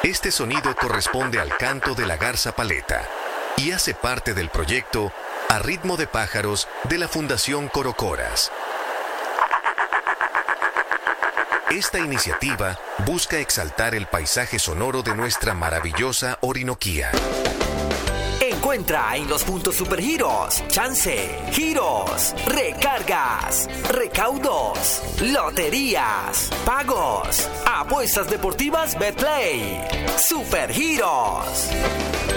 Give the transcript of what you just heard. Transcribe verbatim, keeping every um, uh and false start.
Este sonido corresponde al canto de la garza paleta y hace parte del proyecto A Ritmo de Pájaros de la Fundación Corocoras. Esta iniciativa busca exaltar el paisaje sonoro de nuestra maravillosa Orinoquía. Encuentra en los puntos Supergiros, chance, giros, recargas, recaudos, loterías, pagos, apuestas deportivas Betplay, Supergiros.